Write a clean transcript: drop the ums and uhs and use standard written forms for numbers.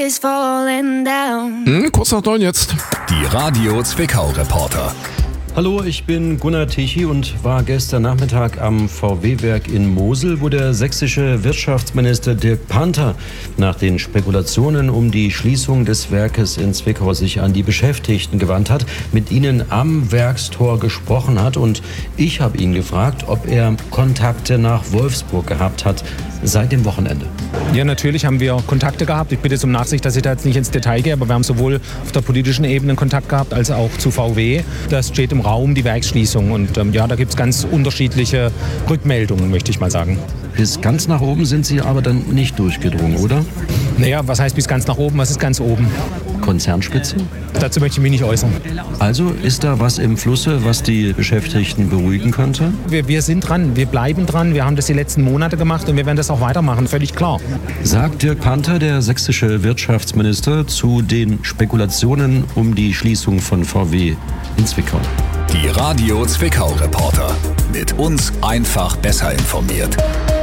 is falling down. Kurz nach 9 jetzt. Die Radio Zwickau-Reporter. Hallo, ich bin Gunnar Tichy und war gestern Nachmittag am VW-Werk in Mosel, wo der sächsische Wirtschaftsminister Dirk Panther nach den Spekulationen um die Schließung des Werkes in Zwickau sich an die Beschäftigten gewandt hat, mit ihnen am Werkstor gesprochen hat. Und ich habe ihn gefragt, ob er Kontakte nach Wolfsburg gehabt hat seit dem Wochenende. Ja, natürlich haben wir Kontakte gehabt. Ich bitte um Nachsicht, dass ich da jetzt nicht ins Detail gehe, aber wir haben sowohl auf der politischen Ebene Kontakt gehabt, als auch zu VW. Das steht im Raum, die Werksschließung. Und da gibt es ganz unterschiedliche Rückmeldungen, möchte ich mal sagen. Bis ganz nach oben sind Sie aber dann nicht durchgedrungen, oder? Naja, was heißt bis ganz nach oben? Was ist ganz oben? Konzernspitze? Dazu möchte ich mich nicht äußern. Also ist da was im Flusse, was die Beschäftigten beruhigen könnte? Wir sind dran, wir bleiben dran. Wir haben das die letzten Monate gemacht und wir werden das auch weitermachen, völlig klar. Sagt Dirk Panther, der sächsische Wirtschaftsminister, zu den Spekulationen um die Schließung von VW in Zwickau. Die Radio Zwickau-Reporter. Mit uns einfach besser informiert.